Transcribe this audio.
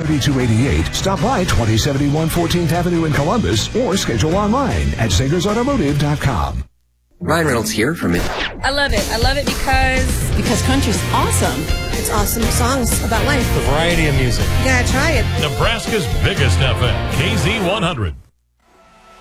7288, stop by 2071 14th Avenue in Columbus, or schedule online at SagersAutomotive.com. Ryan Reynolds here from it. I love it. I love it because country's awesome. It's awesome songs about life. The variety of music. You gotta try it. Nebraska's biggest FM, KZ100.